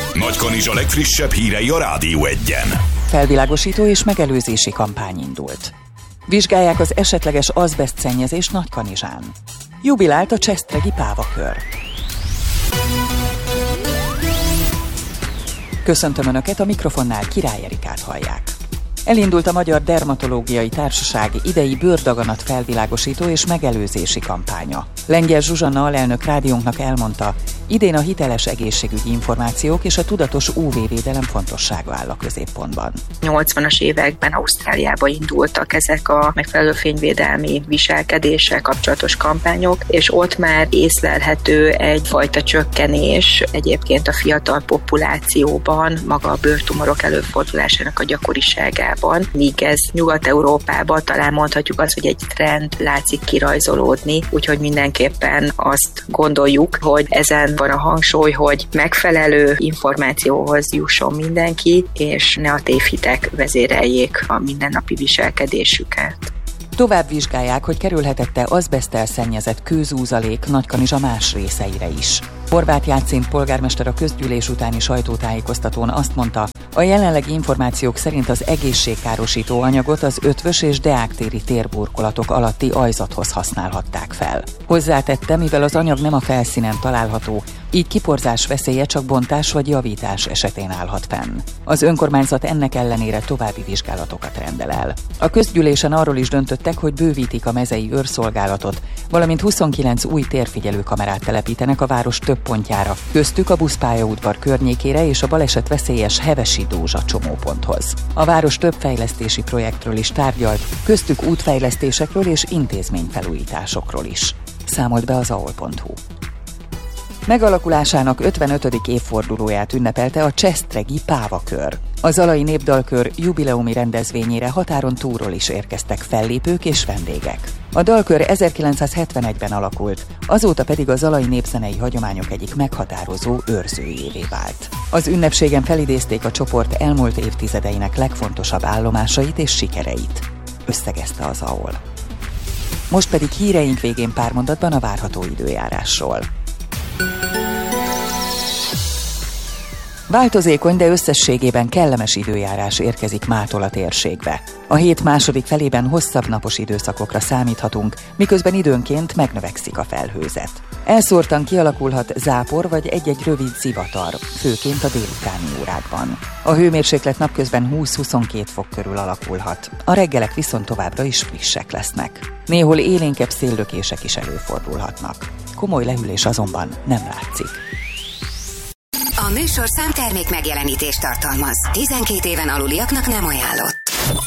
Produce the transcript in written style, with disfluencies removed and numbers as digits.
Nagykanizsa legfrissebb hírei a Rádió Egyen. Felvilágosító és megelőzési kampány indult. Vizsgálják az esetleges azbesztszennyezést Nagykanizsán. Jubilált a Csestregi Pávakör. Köszöntöm Önöket, a mikrofonnál Király Erikát hallják. Elindult a Magyar Dermatológiai Társaság idei bőrdaganat felvilágosító és megelőzési kampánya. Lengyel Zsuzsanna alelnök rádiónknak elmondta, idén a hiteles egészségügyi információk és a tudatos UV-védelem fontossága áll a középpontban. 80-as években Ausztráliába indultak ezek a megfelelő fényvédelmi viselkedéssel kapcsolatos kampányok, és ott már észlelhető egyfajta csökkenés egyébként a fiatal populációban, maga a bőrtumorok előfordulásának a gyakoriságában. Míg ez Nyugat-Európában talán mondhatjuk azt, hogy egy trend látszik kirajzolódni, úgyhogy mindenképpen azt gondoljuk, hogy ezen van a hangsúly, hogy megfelelő információhoz jusson mindenki, és ne a tévhitek vezéreljék a mindennapi viselkedésüket. Tovább vizsgálják, hogy kerülhetett-e azbeszttel szennyezett kőzúzalék Nagykanizsa más részeire is. Horváth Játszin polgármester a közgyűlés utáni sajtótájékoztatón azt mondta, a jelenlegi információk szerint az egészségkárosító anyagot az Ötvös és Deák téri térburkolatok alatti ajzathoz használhatták fel. Hozzátette, mivel az anyag nem a felszínen található, így kiporzás veszélye csak bontás vagy javítás esetén állhat fenn. Az önkormányzat ennek ellenére további vizsgálatokat rendel el. A közgyűlésen arról is döntöttek, hogy bővítik a mezei őrszolgálatot, valamint 29 új térfigyelőkamerát telepítenek a város több pontjára, köztük a buszpályaudvar környékére és a balesetveszélyes Hevesi Dózsa csomóponthoz. A város több fejlesztési projektről is tárgyalt, köztük útfejlesztésekről és intézményfelújításokról is. Számolt be az aol.hu. Megalakulásának 55. évfordulóját ünnepelte a Csestregi Pávakör. A Zalai Népdalkör jubileumi rendezvényére határon túlról is érkeztek fellépők és vendégek. A dalkör 1971-ben alakult, azóta pedig a zalai népzenei hagyományok egyik meghatározó őrzőjévé vált. Az ünnepségen felidézték a csoport elmúlt évtizedeinek legfontosabb állomásait és sikereit. Összegezte az AOL. Most pedig híreink végén pár mondatban a várható időjárásról. Változékony, de összességében kellemes időjárás érkezik mától a térségbe. A hét második felében hosszabb napos időszakokra számíthatunk, miközben időnként megnövekszik a felhőzet. Elszórtan kialakulhat zápor vagy egy-egy rövid zivatar, főként a délutáni órákban. A hőmérséklet napközben 20-22 fok körül alakulhat, a reggelek viszont továbbra is frissek lesznek. Néhol élénkebb széllökések is előfordulhatnak. Komoly lehűlés azonban nem látszik. A műsorszám termék megjelenítést tartalmaz. 12 éven aluliaknak nem ajánlott.